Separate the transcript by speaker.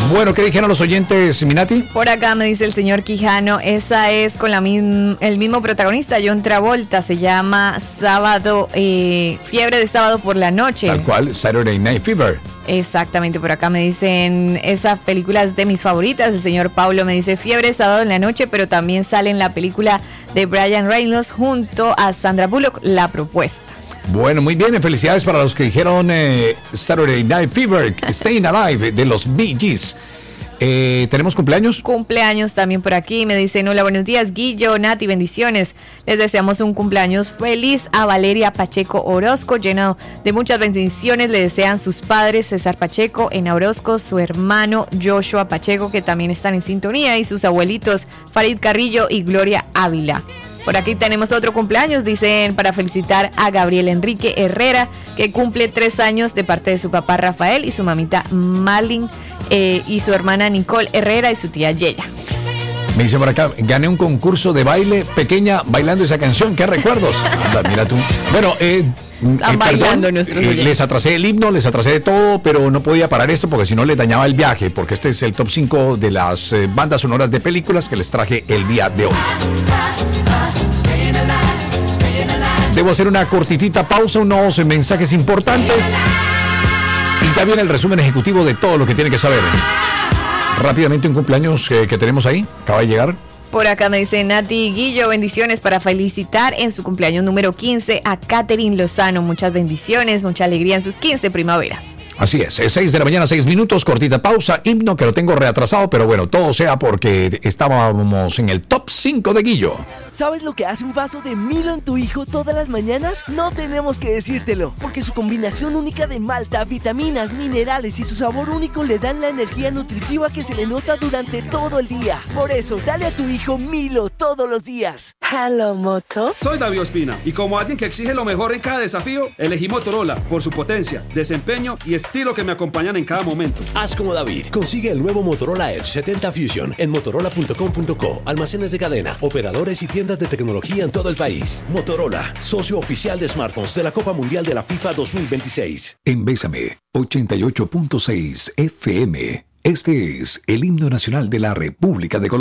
Speaker 1: Bueno, ¿qué dijeron los oyentes, Minati?
Speaker 2: Por acá me dice el señor Quijano, esa es con el mismo protagonista, John Travolta, se llama Sábado, Fiebre de Sábado por la Noche.
Speaker 1: Tal cual, Saturday Night Fever.
Speaker 2: Exactamente, por acá me dicen, esa película es de mis favoritas. El señor Pablo me dice Fiebre de Sábado en la Noche, pero también sale en la película de Brian Reynolds junto a Sandra Bullock, La Propuesta.
Speaker 1: Bueno, muy bien, felicidades para los que dijeron Saturday Night Fever, Staying Alive, de los Bee Gees. ¿Tenemos cumpleaños?
Speaker 2: Cumpleaños también por aquí, me dicen, hola, buenos días, Guillo, Nati, bendiciones. Les deseamos un cumpleaños feliz a Valeria Pacheco Orozco, lleno de muchas bendiciones. Le desean sus padres, César Pacheco en Orozco, su hermano Joshua Pacheco, que también están en sintonía, y sus abuelitos Farid Carrillo y Gloria Ávila. Por aquí tenemos otro cumpleaños, dicen, para felicitar a Gabriel Enrique Herrera, que cumple 3 años de parte de su papá Rafael y su mamita Malin, y su hermana Nicole Herrera y su tía Yeya.
Speaker 1: Me dice por acá, gané un concurso de baile pequeña bailando esa canción. ¿Qué recuerdos? Anda, mira tú. Bueno,
Speaker 2: están bailando nuestros oyentes.
Speaker 1: Les atrasé el himno, les atrasé de todo, pero no podía parar esto porque si no les dañaba el viaje, porque este es el top 5 de las bandas sonoras de películas que les traje el día de hoy. Debo hacer una cortitita pausa, unos mensajes importantes y también el resumen ejecutivo de todo lo que tiene que saber. Rápidamente, un cumpleaños que tenemos ahí, acaba de llegar.
Speaker 2: Por acá me dice Nati Guillo, bendiciones para felicitar en su cumpleaños número 15 a Catherine Lozano. Muchas bendiciones, mucha alegría en sus 15 primaveras.
Speaker 1: Así es 6 de la mañana, 6 minutos, cortita pausa, himno que lo tengo reatrasado, pero bueno, todo sea porque estábamos en el top 5 de Guillo.
Speaker 3: ¿Sabes lo que hace un vaso de Milo en tu hijo todas las mañanas? No tenemos que decírtelo, porque su combinación única de malta, vitaminas, minerales y su sabor único le dan la energía nutritiva que se le nota durante todo el día. Por eso, dale a tu hijo Milo todos los días.
Speaker 4: Hello, Moto.
Speaker 5: Soy David Ospina y como alguien que exige lo mejor en cada desafío, elegí Motorola por su potencia, desempeño y estilo que me acompañan en cada momento.
Speaker 6: Haz como David. Consigue el nuevo Motorola Edge 70 Fusion en motorola.com.co, almacenes de cadena, operadores y tiendas de tecnología en todo el país. Motorola, socio oficial de smartphones de la Copa Mundial de la FIFA 2026.
Speaker 1: En Bésame, 88.6 FM. Este es el himno nacional de la República de Colombia.